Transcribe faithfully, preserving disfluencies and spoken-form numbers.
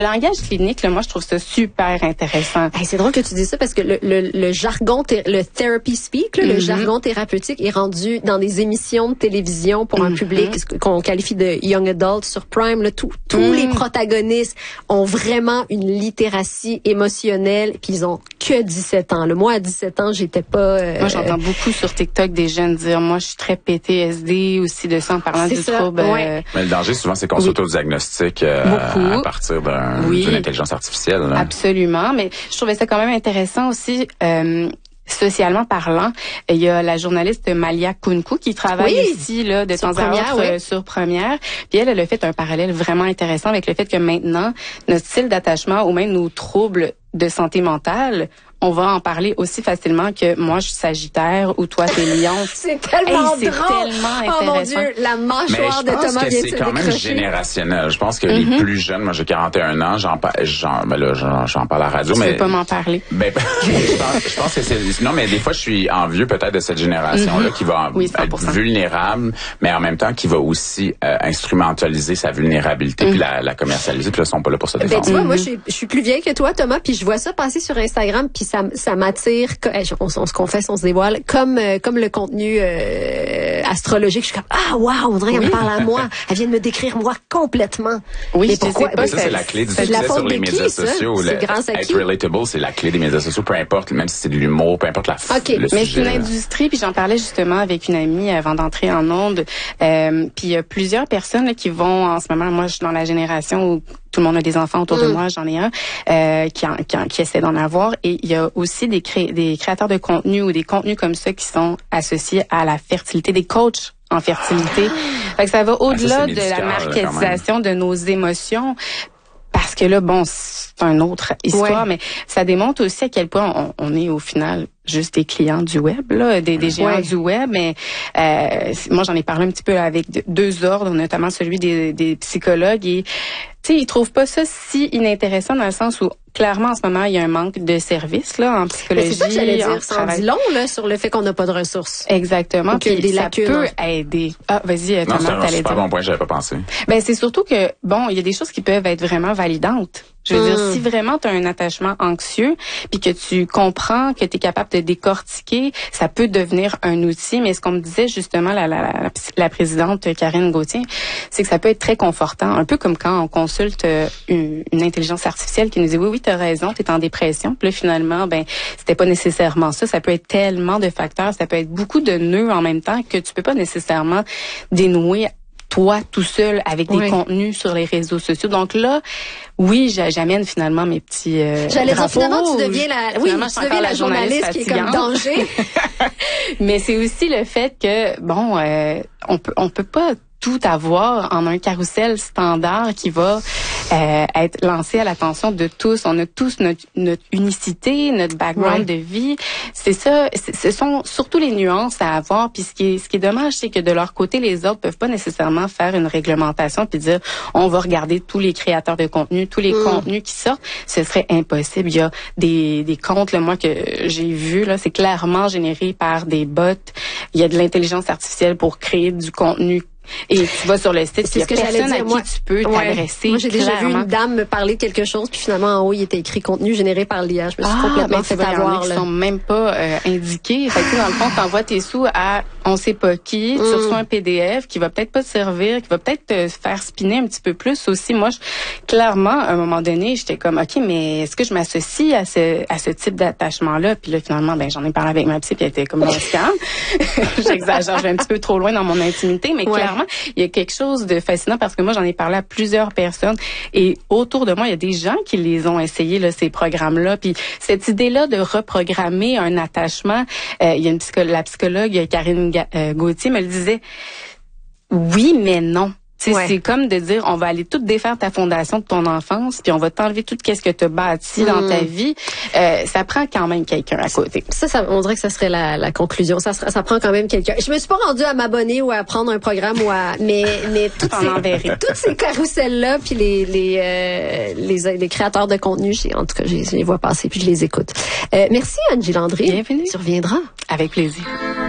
langage clinique, là, moi, je trouve ça super intéressant. Hey, c'est drôle que tu dises ça parce que le, le, le jargon, le therapy speak, là, mm-hmm. le jargon thérapeutique est rendu dans des émissions de télévision pour mm-hmm. un public qu'on qualifie de young adult sur Prime. Là, tout, tous mm. les protagonistes ont vraiment une littératie émotionnelle, puis ils ont que dix-sept ans. Là. Moi, à dix-sept ans, j'étais pas... Euh, moi, j'entends beaucoup sur TikTok des jeunes dire, moi, je suis très P T S D aussi de ça en parlant du ça, trouble. Ouais. Euh... Mais le danger, souvent, c'est qu'on oui. s'auto-diagnostique euh, à partir d'un Oui. d'une intelligence artificielle. Là. Absolument, mais je trouvais ça quand même intéressant aussi. Euh, Socialement parlant, il y a la journaliste Malia Kunku qui travaille oui, ici là de temps à autre oui. euh, sur Première. Puis elle, elle a fait un parallèle vraiment intéressant avec le fait que maintenant, notre style d'attachement ou même nos troubles de santé mentale, on va en parler aussi facilement que moi je suis Sagittaire ou toi t'es Lion. C'est tellement hey, drôle. C'est tellement intéressant. Oh mon Dieu, la mâchoire de Thomas vient de se décrocher. Mais je pense que c'est quand même générationnel. Je pense que mm-hmm. les plus jeunes, moi j'ai quarante et un ans, j'en parle, j'en, ben là, j'en, j'en parle à la radio, tu mais. Tu veux pas m'en parler. Ben, je pense, je pense que c'est, non, mais des fois je suis envieux peut-être de cette génération-là mm-hmm. qui va oui, être vulnérable, mais en même temps qui va aussi euh, instrumentaliser sa vulnérabilité mm-hmm. puis la, la commercialiser, puis là ils sont pas là pour se défendre. Ben tu vois, mm-hmm. moi je suis, je suis plus vieille que toi, Thomas, puis je vois ça passer sur Instagram, puis ça, ça m'attire. On, on se confesse, on se dévoile, comme euh, comme le contenu euh, astrologique. Je suis comme ah waouh, on dirait qu'elle oui. me parle à moi. Elle vient de me décrire moi complètement. Oui, mais je pourquoi sais pas. Ça, c'est la clé du succès sur les médias sociaux. C'est grâce à qui? Être relatable, c'est la clé des médias sociaux. Peu importe, même si c'est de l'humour, peu importe la f- okay. le mais sujet. C'est une industrie, puis j'en parlais justement avec une amie avant d'entrer en onde. Euh, puis il y a plusieurs personnes là, qui vont en ce moment. Moi, je suis dans la génération où tout le monde a des enfants autour mm. de moi, j'en ai un, euh, qui, en, qui, en, qui essaie d'en avoir. Et il y a aussi des, cré, des créateurs de contenu ou des contenus comme ça qui sont associés à la fertilité, des coachs en fertilité. Fait que ça va au-delà ah, ça, de la marketisation de nos émotions. Parce que là, bon, c'est une autre histoire, ouais. mais ça démontre aussi à quel point on, on est au final juste des clients du web, là, des, des géants ouais. du web. Mais euh, moi, j'en ai parlé un petit peu là, avec deux ordres, notamment celui des, des psychologues. Et tu sais, ils trouvent pas ça si inintéressant dans le sens où clairement en ce moment il y a un manque de services là en psychologie. Mais c'est ça que j'allais dire. Ça en dit long là sur le fait qu'on n'a pas de ressources. Exactement. Puis des ça lacunes. peut aider. Ah, vas-y. Non, c'est un super bon point. J'avais pas pensé. Ben c'est surtout que bon, il y a des choses qui peuvent être vraiment validantes. Je veux mm. dire, si vraiment tu as un attachement anxieux, puis que tu comprends que tu es capable de décortiquer, ça peut devenir un outil. Mais ce qu'on me disait justement la, la, la, la présidente Karine Gauthier, c'est que ça peut être très confortant, un peu comme quand on consulte une, une intelligence artificielle qui nous dit oui, oui, tu as raison, tu es en dépression. Puis là, finalement, ben c'était pas nécessairement ça. Ça peut être tellement de facteurs, ça peut être beaucoup de nœuds en même temps que tu peux pas nécessairement dénouer toi tout seul avec des oui. contenus sur les réseaux sociaux. Donc là, oui, j'amène finalement mes petits euh, J'allais dire finalement tu deviens la oui, tu deviens la journaliste, journaliste qui est comme danger. Mais c'est aussi le fait que bon, euh, on peut on peut pas tout avoir en un carrousel standard qui va euh, être lancé à l'attention de tous. On a tous notre, notre unicité, notre background ouais. de vie. C'est ça. Ce sont surtout les nuances à avoir. Puis ce qui est, ce qui est dommage, c'est que de leur côté, les autres peuvent pas nécessairement faire une réglementation puis dire on va regarder tous les créateurs de contenu, tous les mmh. contenus qui sortent. Ce serait impossible. Il y a des, des comptes, là, moi que j'ai vu là, c'est clairement généré par des bots. Il y a de l'intelligence artificielle pour créer du contenu. Et tu vas sur le site, il y a que personne dire, à qui moi, tu peux ouais. t'adresser. Moi, j'ai déjà clairement. vu une dame me parler de quelque chose, puis finalement, en haut, il était écrit contenu généré par l'I A. Je me suis ah, complètement ben, fait avoir. Ils là. sont même pas euh, indiqués. Fait que, dans le fond, t'envoies tes sous à on sait pas qui, tu mm. reçois un P D F qui va peut-être pas te servir, qui va peut-être te faire spinner un petit peu plus aussi. Moi, je, clairement, à un moment donné, j'étais comme, OK, mais est-ce que je m'associe à ce, à ce type d'attachement-là? Puis là, finalement, ben j'en ai parlé avec ma psy, puis elle était comme, non, scam. J'exagère, je vais un petit peu trop loin dans mon intimité, mais ouais. clairement, il y a quelque chose de fascinant parce que moi, j'en ai parlé à plusieurs personnes et autour de moi, il y a des gens qui les ont essayés, là, ces programmes-là. Puis cette idée-là de reprogrammer un attachement, euh, il y a une psycho- la psychologue Karine euh, Gauthier me le disait, oui, mais non. Ouais. C'est comme de dire, on va aller tout défaire ta fondation de ton enfance, puis on va t'enlever tout ce que tu as bâti mmh. dans ta vie. Euh, ça prend quand même quelqu'un à côté. Ça, ça, on dirait que ça serait la, la conclusion. Ça, sera, ça prend quand même quelqu'un. Je me suis pas rendue à m'abonner ou à prendre un programme ou à, mais, mais toutes ces, toutes ces carousels-là, puis les, les, euh, les, les créateurs de contenu, j'ai, en tout cas, je les vois passer puis je les écoute. Euh, merci Angie Landry. Bienvenue. Tu reviendras. Avec plaisir.